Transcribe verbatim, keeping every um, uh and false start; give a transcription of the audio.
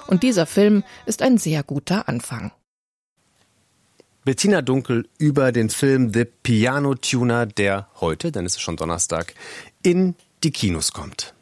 Und dieser Film ist ein sehr guter Anfang. Bettina Dunkel über den Film The Piano Tuner, der heute, denn es ist schon Donnerstag, in die Kinos kommt.